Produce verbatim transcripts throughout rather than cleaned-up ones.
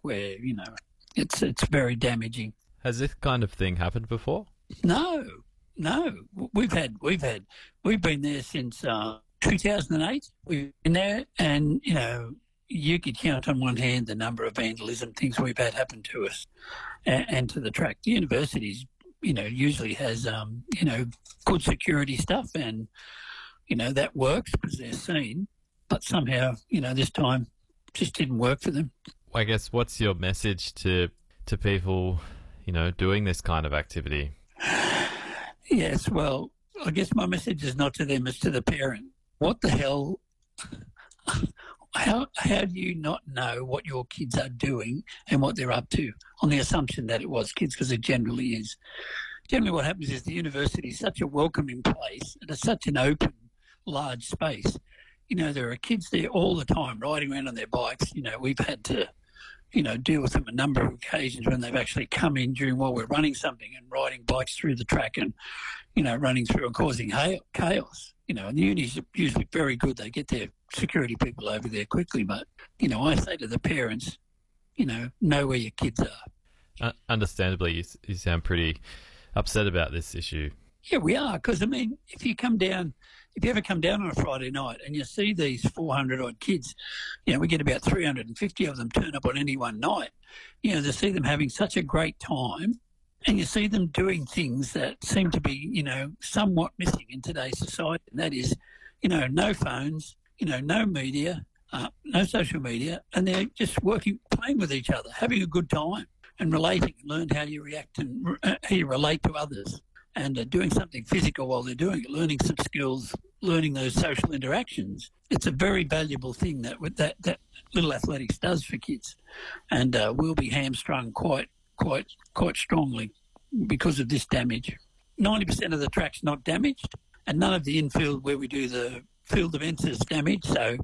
where, you know, it's it's very damaging. Has this kind of thing happened before? No, no. We've had, we've had, we've been there since uh, two thousand eight. We've been there, and, you know, you could count on one hand the number of vandalism things we've had happen to us and, and to the track. The universities, you know, usually has, um, you know, good security stuff, and, you know, that works because they're seen. But somehow, you know, this time just didn't work for them. I guess what's your message to to people, you know, doing this kind of activity? Yes, well, I guess my message is not to them, it's to the parent. What the hell? How how do you not know what your kids are doing and what they're up to on the assumption that it was kids, because it generally is. Generally what happens is the university is such a welcoming place and it's such an open, large space. You know, there are kids there all the time riding around on their bikes. You know, we've had to, you know, deal with them a number of occasions when they've actually come in during while we're running something and riding bikes through the track and, you know, running through and causing chaos. You know, and the uni's usually very good. They get their security people over there quickly. But, you know, I say to the parents, you know, know where your kids are. Uh, understandably, you, you sound pretty upset about this issue. Yeah, we are. Because, I mean, if you come down, if you ever come down on a Friday night and you see these four hundred odd kids, you know, we get about three hundred fifty of them turn up on any one night, you know, to see them having such a great time, and you see them doing things that seem to be, you know, somewhat missing in today's society. And that is, you know, no phones, you know, no media, uh, no social media, and they're just working, playing with each other, having a good time and relating, learn how you react and uh, how you relate to others, and uh, doing something physical while they're doing it, learning some skills, learning those social interactions. It's a very valuable thing that that, that Little Athletics does for kids, and uh, will be hamstrung quite quite quite strongly because of this damage. ninety percent of the track's not damaged, and none of the infield where we do the field events is damaged, so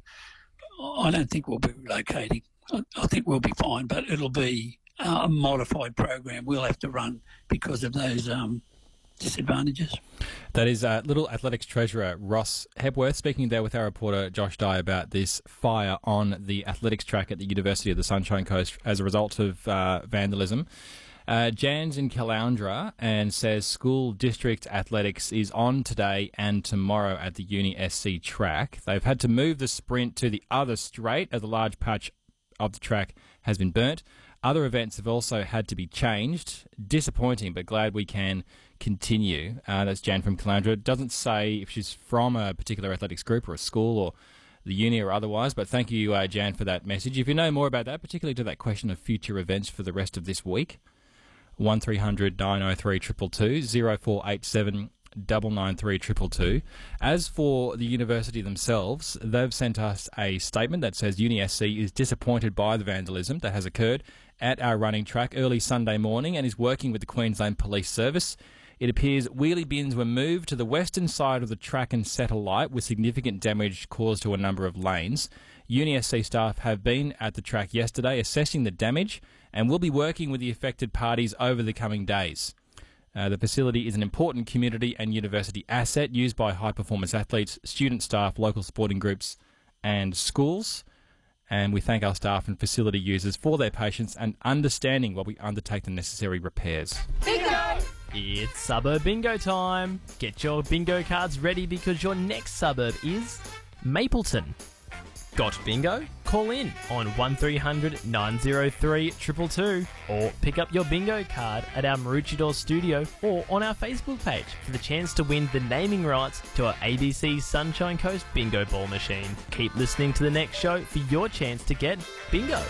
I don't think we'll be relocating. I, I think we'll be fine, but it'll be a modified program we'll have to run because of those um, disadvantages. That is uh, Little Athletics treasurer Ross Hepworth speaking there with our reporter Josh Dye about this fire on the athletics track at the University of the Sunshine Coast as a result of uh, vandalism. Uh, Jan's in Caloundra and says school district athletics is on today and tomorrow at the Uni S C track. They've had to move the sprint to the other straight as a large patch of the track has been burnt. Other events have also had to be changed. Disappointing, but glad we can continue. Uh, that's Jan from Caloundra. It doesn't say if she's from a particular athletics group or a school or the uni or otherwise, but thank you, uh, Jan, for that message. If you know more about that, particularly to that question of future events for the rest of this week, one three hundred nine oh three two two two, zero four eight seven nine nine three two two two. As for the university themselves, they've sent us a statement that says Uni S C is disappointed by the vandalism that has occurred at our running track early Sunday morning and is working with the Queensland Police Service. It appears wheelie bins were moved to the western side of the track and set alight with significant damage caused to a number of lanes. Uni S C staff have been at the track yesterday assessing the damage and will be working with the affected parties over the coming days. Uh, the facility is an important community and university asset used by high-performance athletes, student staff, local sporting groups and schools. And we thank our staff and facility users for their patience and understanding while we undertake the necessary repairs. Bingo! It's suburb bingo time. Get your bingo cards ready because your next suburb is Mapleton. Got bingo? Call in on one three hundred nine oh three two two two or pick up your bingo card at our Maroochydore studio or on our Facebook page for the chance to win the naming rights to our A B C Sunshine Coast bingo ball machine. Keep listening to the next show for your chance to get bingo.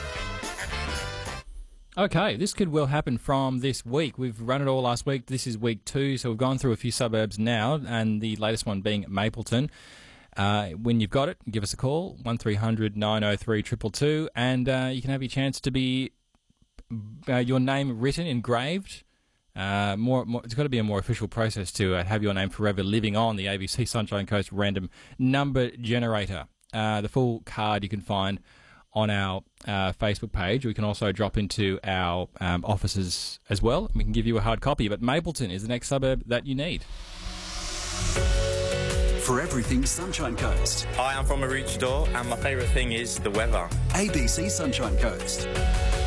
Okay, this could well happen from this week. We've run it all last week. This is week two, so we've gone through a few suburbs now, and the latest one being Mapleton. Uh, when you've got it, give us a call, one three hundred nine oh three two two two, and uh, you can have your chance to be uh, your name written, engraved. Uh, more, more, it's got to be a more official process to uh, have your name forever living on the A B C Sunshine Coast random number generator. Uh, the full card you can find on our uh, Facebook page. We can also drop into our um, offices as well. We can give you a hard copy, but Mapleton is the next suburb that you need. For everything Sunshine Coast. Hi, I'm from Maroochydore and my favourite thing is the weather. A B C Sunshine Coast.